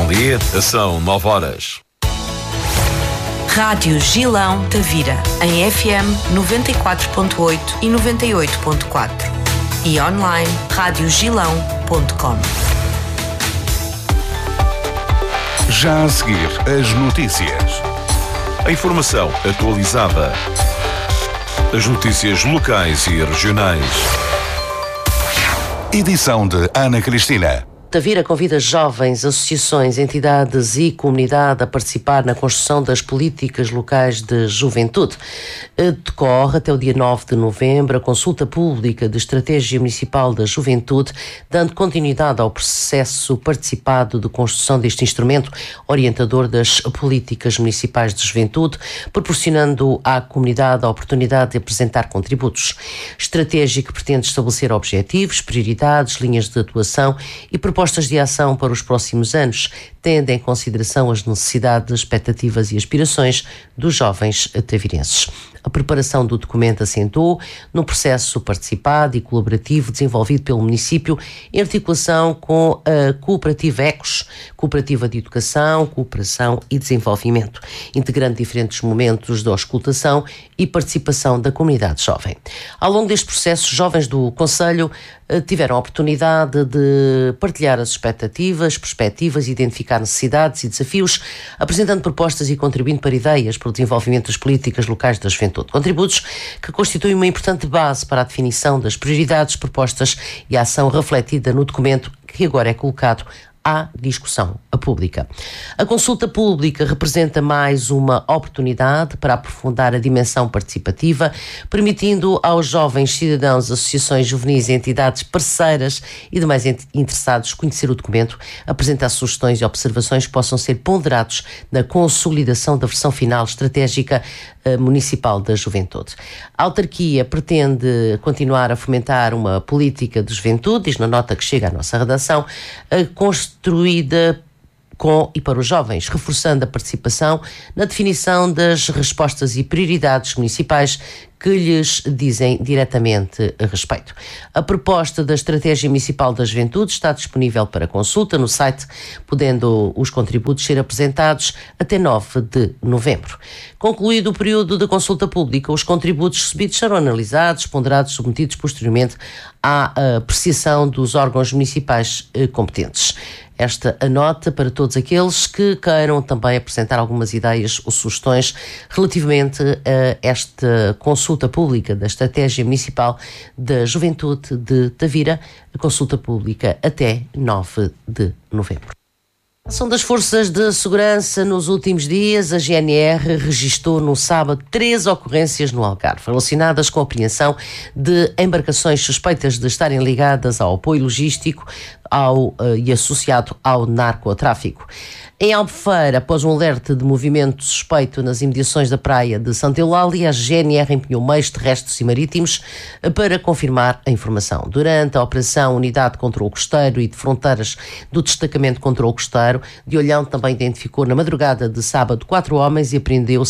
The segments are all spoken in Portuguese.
Bom dia, são 9 horas. Rádio Gilão Tavira, em FM 94.8 e 98.4 e online radiogilão.com. Já a seguir, as notícias. A informação atualizada. As notícias locais e regionais. Edição de Ana Cristina. Tavira convida jovens, associações, entidades e comunidade a participar na construção das políticas locais de juventude. Decorre até o dia 9 de novembro a consulta pública de estratégia municipal da juventude, dando continuidade ao processo participado de construção deste instrumento orientador das políticas municipais de juventude, proporcionando à comunidade a oportunidade de apresentar contributos. Estratégia que pretende estabelecer objetivos, prioridades, linhas de atuação e propostas de ação para os próximos anos, tendo em consideração as necessidades, expectativas e aspirações dos jovens tavirenses. A preparação do documento assentou no processo participado e colaborativo desenvolvido pelo município em articulação com a Cooperativa ECOS, Cooperativa de Educação, Cooperação e Desenvolvimento, integrando diferentes momentos de auscultação e participação da comunidade jovem. Ao longo deste processo, jovens do Conselho tiveram a oportunidade de partilhar as expectativas, perspectivas, identificar necessidades e desafios, apresentando propostas e contribuindo para ideias para o desenvolvimento das políticas locais da juventude. Contributos que constituem uma importante base para a definição das prioridades, propostas e a ação refletida no documento que agora é colocado à discussão pública. A consulta pública representa mais uma oportunidade para aprofundar a dimensão participativa, permitindo aos jovens cidadãos, associações juvenis, entidades parceiras e demais interessados conhecer o documento, apresentar sugestões e observações que possam ser ponderados na consolidação da versão final estratégica municipal da juventude. A autarquia pretende continuar a fomentar uma política de juventude, diz na nota que chega à nossa redação, construída com e para os jovens, reforçando a participação na definição das respostas e prioridades municipais que lhes dizem diretamente respeito. A proposta da Estratégia Municipal da Juventude está disponível para consulta no site, podendo os contributos ser apresentados até 9 de novembro. Concluído o período de consulta pública, os contributos recebidos serão analisados, ponderados e submetidos posteriormente à apreciação dos órgãos municipais competentes. Esta a nota para todos aqueles que queiram também apresentar algumas ideias ou sugestões relativamente a esta consulta pública da Estratégia Municipal da Juventude de Tavira, a consulta pública até 9 de novembro. A ação das forças de segurança nos últimos dias, a GNR registou no sábado 3 ocorrências no Algarve, relacionadas com a apreensão de embarcações suspeitas de estarem ligadas ao apoio logístico e associado ao narcotráfico. Em Albufeira, após um alerta de movimento suspeito nas imediações da praia de Santa Eulália, a GNR empenhou meios terrestres e marítimos para confirmar a informação. Durante a operação Unidade de Controlo Costeiro e de Fronteiras do Destacamento de Controlo Costeiro, de Olhão também identificou na madrugada de sábado 4 homens e apreendeu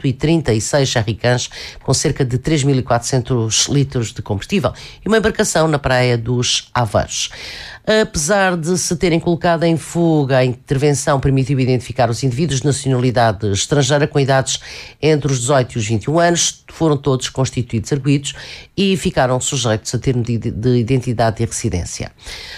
136 jerrycans com cerca de 3.400 litros de combustível e uma embarcação na praia dos Aveiros. Apesar de se terem colocado em fuga, a intervenção permitiu identificar os indivíduos de nacionalidade estrangeira com idades entre os 18 e os 21 anos, foram todos constituídos arguidos e ficaram sujeitos a termo de identidade e residência.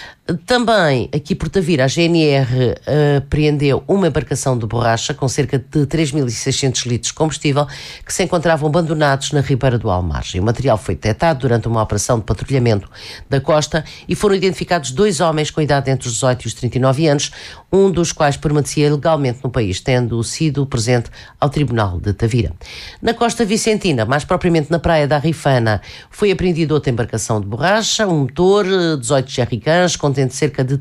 Também, aqui por Tavira, a GNR apreendeu uma embarcação de borracha com cerca de 3.600 litros de combustível que se encontravam abandonados na ribeira do Almargem. O material foi detectado durante uma operação de patrulhamento da costa e foram identificados 2 homens com idade entre os 18 e os 39 anos, um dos quais permanecia ilegalmente no país, tendo sido presente ao Tribunal de Tavira. Na costa vicentina, mais propriamente na praia da Rifana, foi apreendida outra embarcação de borracha, um motor, 18 jerrycans, contendo cerca de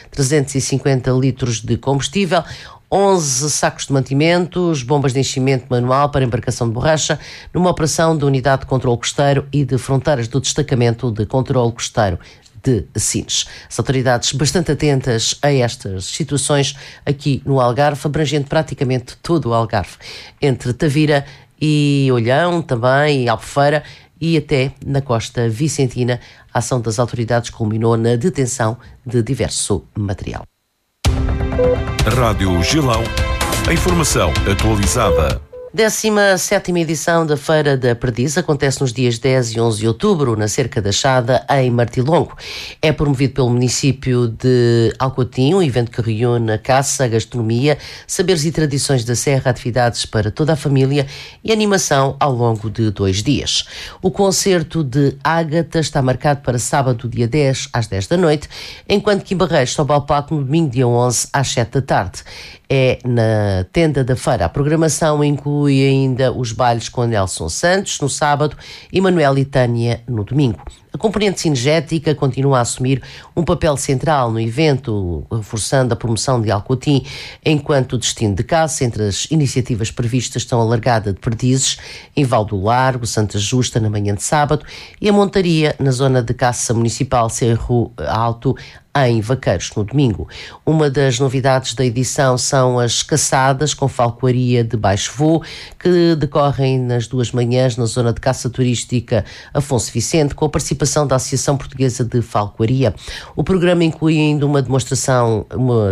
350 litros de combustível, 11 sacos de mantimentos, bombas de enchimento manual para embarcação de borracha, numa operação da Unidade de Controlo Costeiro e de Fronteiras do Destacamento de Controlo Costeiro de Sines. As autoridades bastante atentas a estas situações aqui no Algarve, abrangendo praticamente todo o Algarve, entre Tavira e Olhão também, e Albufeira, e até na costa vicentina, a ação das autoridades culminou na detenção de diverso material. Rádio Gilão. A informação atualizada. 17ª edição da Feira da Perdiz acontece nos dias 10 e 11 de outubro, na Cerca da Chada, em Martilongo. É promovido pelo município de Alcotim, um evento que reúne a caça, a gastronomia, saberes e tradições da serra, atividades para toda a família e animação ao longo de 2 dias. O concerto de Ágata está marcado para sábado, dia 10, às 10 da noite, enquanto que em Barreiros sobe ao palco no domingo, dia 11, às 7 da tarde. É na tenda da feira. A programação inclui ainda os bailes com Nelson Santos no sábado e Manuel e Tânia no domingo. A componente cinegética continua a assumir um papel central no evento, reforçando a promoção de Alcotim, enquanto o destino de caça entre as iniciativas previstas estão a largada de Perdizes, em Val do Largo, Santa Justa, na manhã de sábado, e a montaria na zona de caça municipal Cerro Alto, em Vaqueiros, no domingo. Uma das novidades da edição são as caçadas com falcoaria de baixo voo, que decorrem nas 2 manhãs na zona de caça turística Afonso Vicente, com a participação da Associação Portuguesa de Falcoaria. O programa inclui ainda uma demonstração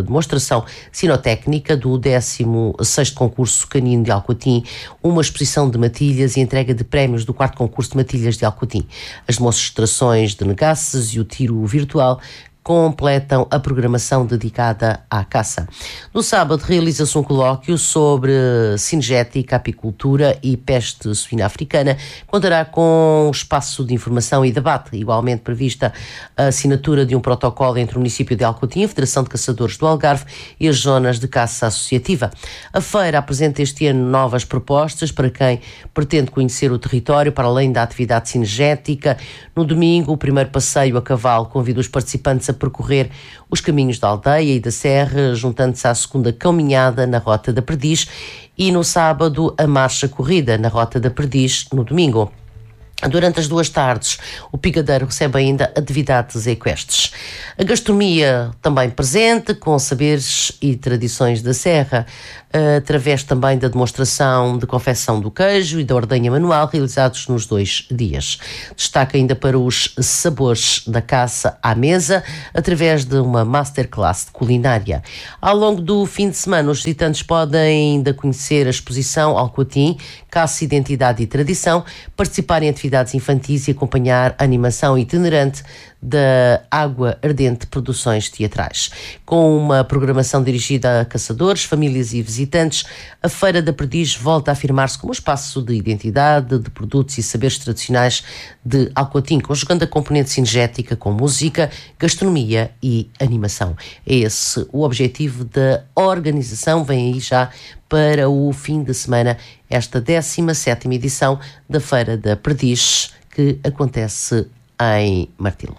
sinotécnica do 16º concurso canino de Alcotim, uma exposição de matilhas e entrega de prémios do 4º concurso de matilhas de Alcotim. As demonstrações de negaças e o tiro virtual completam a programação dedicada à caça. No sábado realiza-se um colóquio sobre cinegética, apicultura e peste suína africana. Contará com um espaço de informação e debate, igualmente prevista a assinatura de um protocolo entre o município de Alcotim, a Federação de Caçadores do Algarve e as zonas de caça associativa. A feira apresenta este ano novas propostas para quem pretende conhecer o território, para além da atividade cinegética. No domingo, o primeiro passeio a cavalo convida os participantes a percorrer os caminhos da aldeia e da serra, juntando-se à segunda caminhada na Rota da Perdiz, e no sábado a marcha corrida na Rota da Perdiz no domingo. Durante as 2 tardes, o Picadeiro recebe ainda atividades equestres. A gastronomia também presente, com saberes e tradições da serra, através também da demonstração de confecção do queijo e da ordenha manual, realizados nos 2 dias. Destaca ainda para os sabores da caça à mesa, através de uma masterclass de culinária. Ao longo do fim de semana, os visitantes podem ainda conhecer a exposição Alcotim, Caça, Identidade e Tradição, participar em atividades infantis e acompanhar a animação itinerante da Água Ardente Produções Teatrais. Com uma programação dirigida a caçadores, famílias e visitantes, a Feira da Perdiz volta a afirmar-se como um espaço de identidade, de produtos e saberes tradicionais de Alcotim, conjugando a componente cinegética com música, gastronomia e animação. É esse o objetivo da organização. Vem aí já para o fim de semana esta 17ª edição da Feira da Perdiz, que acontece em Martilongo.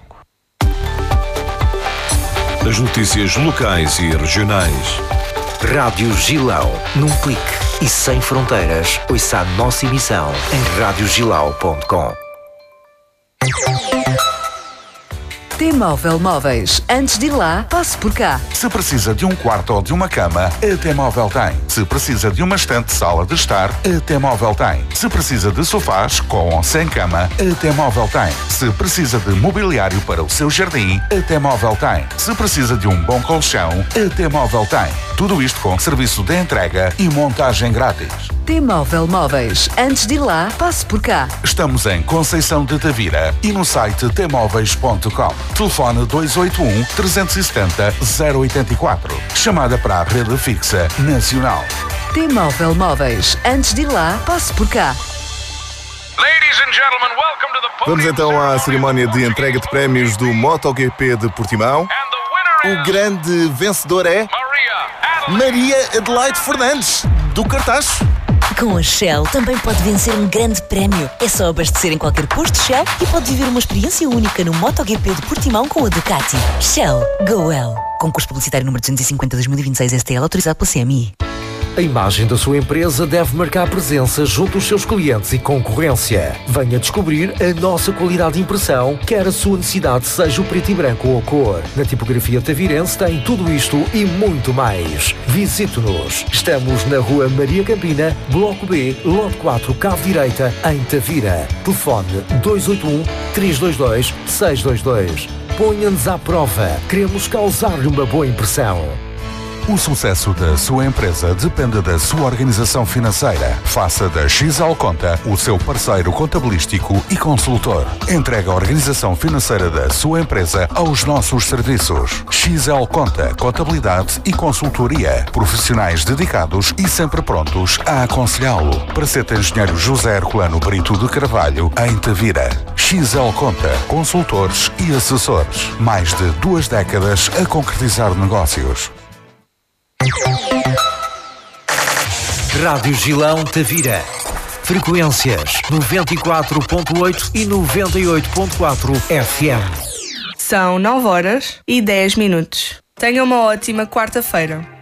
As notícias locais e regionais. Rádio Gilão, num clique e sem fronteiras. Ouça a nossa emissão em radiogilau.com. T-Móvel Móveis. Antes de ir lá, passe por cá. Se precisa de um quarto ou de uma cama, a T-Móvel tem. Se precisa de uma estante sala de estar, a T-Móvel tem. Se precisa de sofás, com ou sem cama, a T-Móvel tem. Se precisa de mobiliário para o seu jardim, a T-Móvel tem. Se precisa de um bom colchão, a T-Móvel tem. Tudo isto com serviço de entrega e montagem grátis. T-Móvel Móveis. Antes de ir lá, passe por cá. Estamos em Conceição de Tavira e no site tmóveis.com. Telefone 281 370 084. Chamada para a rede fixa nacional. T-Móvel Móveis. Antes de ir lá, passe por cá. Vamos então à cerimónia de entrega de prémios do MotoGP de Portimão. O grande vencedor é Maria Adelaide Fernandes, do Cartacho. Com a Shell também pode vencer um grande prémio. É só abastecer em qualquer posto Shell e pode viver uma experiência única no MotoGP de Portimão com a Ducati. Shell, go well. Concurso publicitário número 250/2026 STL, autorizado pela CMI. A imagem da sua empresa deve marcar presença junto aos seus clientes e concorrência. Venha descobrir a nossa qualidade de impressão, quer a sua necessidade seja o preto e branco ou a cor. Na tipografia tavirense tem tudo isto e muito mais. Visite-nos. Estamos na Rua Maria Campina, Bloco B, Lote 4, Cave Direita, em Tavira. Telefone 281 322 622. Ponha-nos à prova. Queremos causar-lhe uma boa impressão. O sucesso da sua empresa depende da sua organização financeira. Faça da XL Conta o seu parceiro contabilístico e consultor. Entregue a organização financeira da sua empresa aos nossos serviços. XL Conta, contabilidade e consultoria. Profissionais dedicados e sempre prontos a aconselhá-lo. Praceta Engenheiro José Herculano Brito de Carvalho, em Tavira. XL Conta, consultores e assessores. Mais de 2 décadas a concretizar negócios. Rádio Gilão Tavira. Frequências 94.8 e 98.4 FM. São 9 horas e 10 minutos. Tenha uma ótima quarta-feira.